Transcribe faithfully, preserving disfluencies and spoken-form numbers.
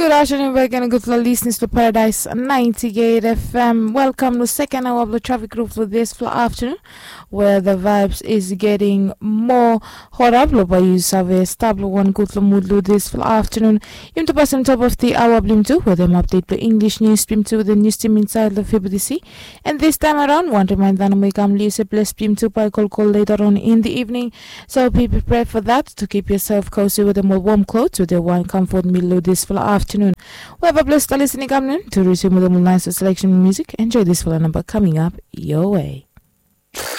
Good afternoon, we're going to go to listeners to Paradise ninety-eight F M. Welcome to the second hour of the traffic group for this afternoon, where the vibes is getting more hot up. By you survey stable one good mood this afternoon. You to pass on top of the hour blim two, where them update the English news stream to the news team inside the F B C. And this time around, want to remind that we come leave a plus stream two by call call later on in the evening. So be prepared for that to keep yourself cozy with a more warm clothes with the one comfort meal this afternoon. We have a blessed listening coming to resume with the nice selection of music. Enjoy this full number coming up your way.